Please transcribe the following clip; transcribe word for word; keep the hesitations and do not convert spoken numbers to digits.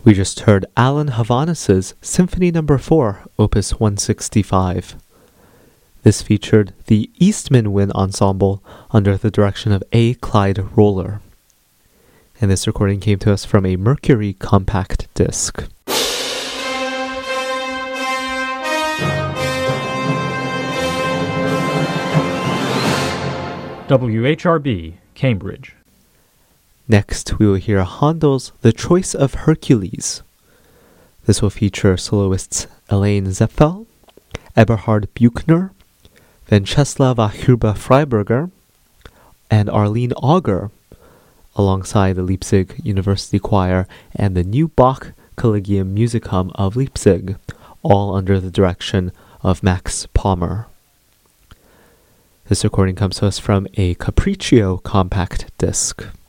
We just heard Alan Havanis' Symphony Number four, Opus one sixty-five. This featured the Eastman Wind Ensemble under the direction of A. Clyde Roller. And this recording came to us from a Mercury compact disc. W H R B, Cambridge. Next, we will hear Handel's The Choice of Hercules. This will feature soloists Elaine Zepfel, Eberhard Buchner, Wenceslawa Huber-Freiberger, and Arlene Auger, alongside the Leipzig University Choir and the New Bach Collegium Musicum of Leipzig, all under the direction of Max Palmer. This recording comes to us from a Capriccio compact disc.